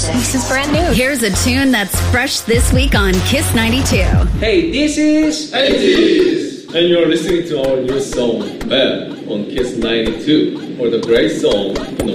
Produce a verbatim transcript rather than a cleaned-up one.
music. This is brand new. Here's a tune that's fresh this week on Kiss ninety-two. Hey, this is eighties, and you're listening to our new song, Bad, on Kiss ninety-two, for the great song, you know,